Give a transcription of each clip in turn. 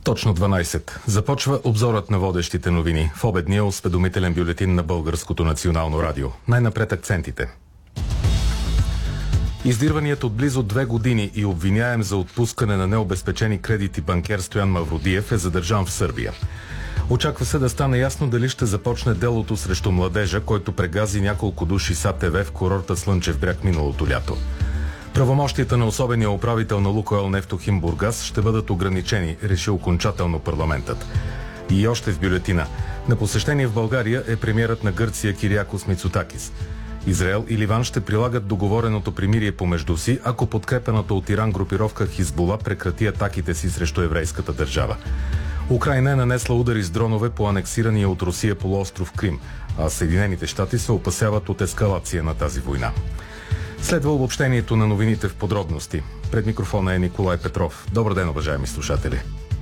Точно 12. Започва обзорът на водещите новини в обедния осведомителен бюлетин на Българското национално радио. Най-напред акцентите. Издирваният от близо 2 години и обвиняем за отпускане на необезпечени кредити банкер Стоян Мавродиев е задържан в Сърбия. Очаква се да стане ясно дали ще започне делото срещу младежа, който прегази няколко души с АТВ в курорта Слънчев бряг миналото лято. Правомощията на особения управител на Лукойл Нефтохим Бургас ще бъдат ограничени, реши окончателно парламентът. И още в бюлетина. На посещение в България е премиерът на Гърция Кириакос Мицотакис. Израел и Ливан ще прилагат договореното примирие помежду си, ако подкрепената от Иран групировка Хизбула прекрати атаките си срещу еврейската държава. Украйна е нанесла удари с дронове по анексирания от Русия полуостров Крим, а Съединените щати се опасяват от ескалация на тази война. Следва обобщението на новините в подробности. Пред микрофона е Николай Петров. Добър ден, уважаеми слушатели!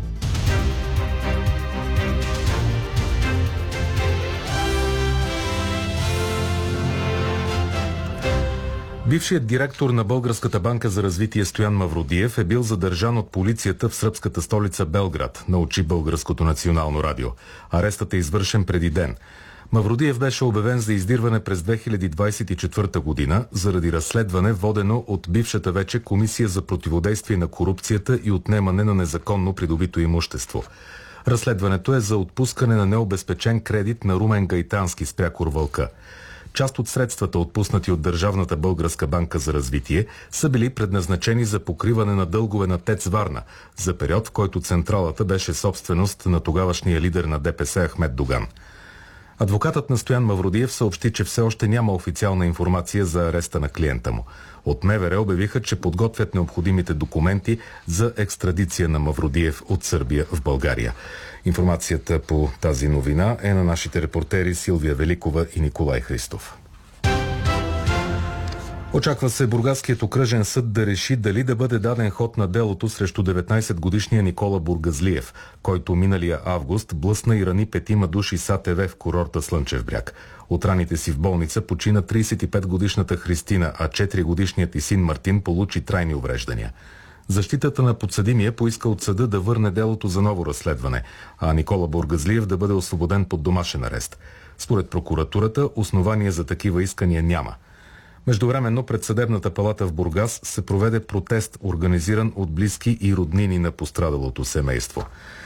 Бившият директор на Българската банка за развитие Стоян Мавродиев е бил задържан от полицията в сръбската столица Белград, научи Българското национално радио. Арестът е извършен преди ден. Мавродиев беше обявен за издирване през 2024 година заради разследване, водено от бившата вече Комисия за противодействие на корупцията и отнемане на незаконно придобито имущество. Разследването е за отпускане на необезпечен кредит на Румен Гайтански с прякор Вълка. Част от средствата, отпуснати от Държавната българска банка за развитие, са били предназначени за покриване на дългове на ТЕЦ Варна за период, в който централата беше собственост на тогавашния лидер на ДПС Ахмед Доган. Адвокатът на Стоян Мавродиев съобщи, че все още няма официална информация за ареста на клиента му. От МВР обявиха, че подготвят необходимите документи за екстрадиция на Мавродиев от Сърбия в България. Информацията по тази новина е на нашите репортери Силвия Великова и Николай Христов. Очаква се Бургаският окръжен съд да реши дали да бъде даден ход на делото срещу 19-годишния Никола Бургазлиев, който миналия август блъсна и рани 5 души с АТВ в курорта Слънчев бряг. От раните си в болница почина 35-годишната Христина, а 4-годишният и син Мартин получи трайни увреждания. Защитата на подсъдимия поиска от съда да върне делото за ново разследване, а Никола Бургазлиев да бъде освободен под домашен арест. Според прокуратурата, основания за такива искания няма. Междувременно пред Съдебната палата в Бургас се проведе протест, организиран от близки и роднини на пострадалото семейство.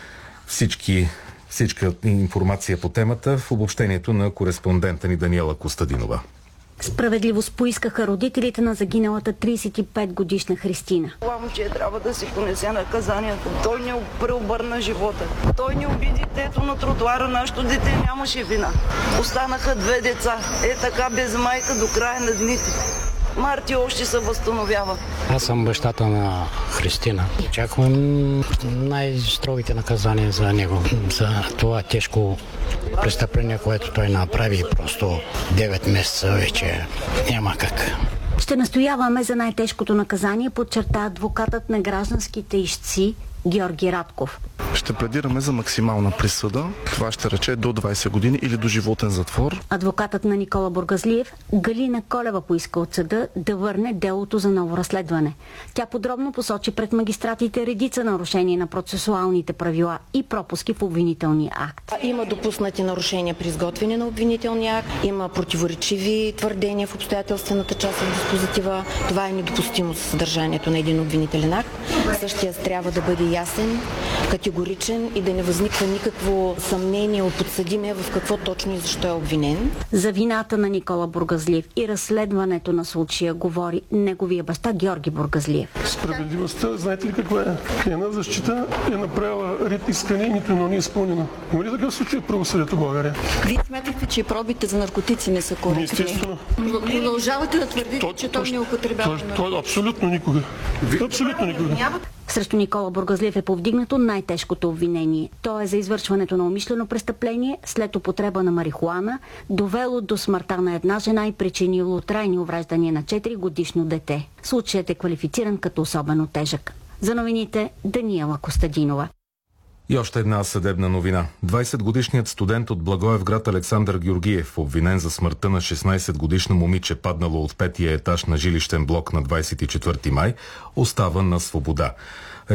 Всичка информация по темата в обобщението на кореспондента ни Даниела Костадинова. Справедливост поискаха родителите на загиналата 35-годишна Христина. Това момче трябва да си понесе наказанието. Той ни преобърна живота. Той ни уби детето на тротуара. Нашето дете нямаше вина. Останаха 2 деца. Така без майка до края на дните. Марти още се възстановява. Аз съм бащата на Христина. Очаквам най-строгите наказания за него. За това тежко престъпление, което той направи, просто 9 месеца вече няма как. Ще настояваме за най-тежкото наказание, подчерта адвокатът на гражданските ищци Георги Радков. Ще пледираме за максимална присъда. Това ще рече до 20 години или до животен затвор. Адвокатът на Никола Бургазлиев Галина Колева поиска от съда да върне делото за ново разследване. Тя подробно посочи пред магистратите редица нарушения на процесуалните правила и пропуски в обвинителния акт. Има допуснати нарушения при изготвяне на обвинителния акт, има противоречиви твърдения в обстоятелствената част от диспозитива. Това е недопустимо за съдържанието на един обвинителен акт. Същия трябва да бъде ясен, категоричен и да не възниква никакво съмнение от подсъдимия в какво точно и защо е обвинен. За вината на Никола Бургазлиев и разследването на случая говори неговия баща Георги Бургазлиев. Справедливостта, знаете ли каква е? Една защита е направила ред искане, нито едно не е изпълнено. Има ли такъв случай в правосъдието в България? Вие смятате, че пробите за наркотици не са коректни? Естествено. Продължавате да твърдите, че той не употребява. Той абсолютно никога. Абсолютно никога. Срещу Никола Бургазлиев е повдигнато най-тежкото обвинение. То е за извършването на умишлено престъпление след употреба на марихуана, довело до смъртта на една жена и причинило трайни увреждания на 4-годишно дете. Случаят е квалифициран като особено тежък. За новините Даниела Костадинова. И още една съдебна новина. 20-годишният студент от Благоевград Александър Георгиев, обвинен за смъртта на 16-годишно момиче, паднало от 5-я етаж на жилищен блок на 24 май, остава на свобода.